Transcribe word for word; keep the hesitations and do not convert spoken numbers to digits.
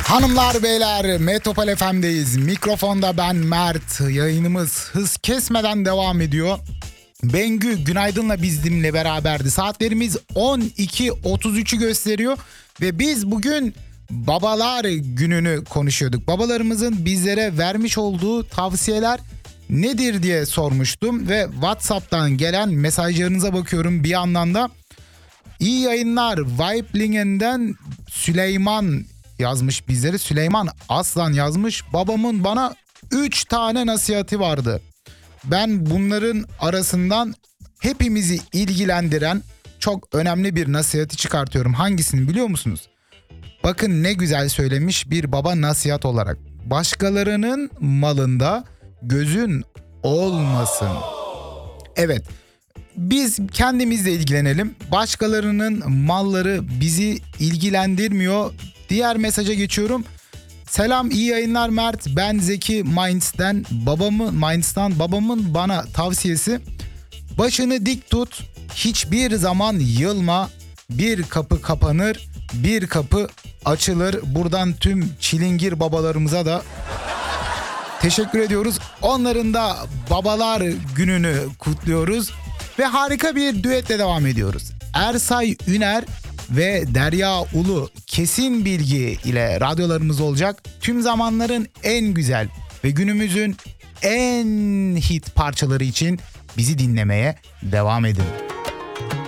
Hanımlar beyler, Metropol F M'deyiz. Mikrofonda ben Mert. Yayınımız hız kesmeden devam ediyor. Bengü Günaydın'la bizimle beraberdi. Saatlerimiz on iki otuz üçü gösteriyor ve biz bugün babalar gününü konuşuyorduk. Babalarımızın bizlere vermiş olduğu tavsiyeler nedir diye sormuştum ve WhatsApp'tan gelen mesajlarınıza bakıyorum bir yandan da. İyi yayınlar. Weiblingen'den Süleyman yazmış bizlere. Süleyman Aslan yazmış. Babamın bana üç tane nasihati vardı. Ben bunların arasından hepimizi ilgilendiren çok önemli bir nasihati çıkartıyorum. Hangisini biliyor musunuz? Bakın ne güzel söylemiş bir baba nasihat olarak. Başkalarının malında gözün olmasın. Evet. Biz kendimizle ilgilenelim. Başkalarının malları bizi ilgilendirmiyor. Diğer mesaja geçiyorum. Selam, iyi yayınlar Mert. Ben Zeki Mainz'den. Babamın Mainz'dan babamın bana tavsiyesi: başını dik tut. Hiçbir zaman yılma. Bir kapı kapanır, bir kapı açılır. Buradan tüm çilingir babalarımıza da teşekkür ediyoruz. Onların da babalar gününü kutluyoruz. Ve harika bir düetle devam ediyoruz. Ersay Üner ve Derya Ulu kesin bilgi ile radyolarımız olacak. Tüm zamanların en güzel ve günümüzün en hit parçaları için bizi dinlemeye devam edin.